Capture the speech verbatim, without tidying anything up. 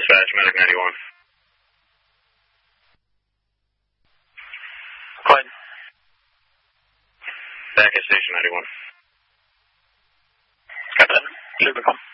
Dispatch, Medic ninety-one. Go ahead. Back at Station ninety-one. Got that. Super call.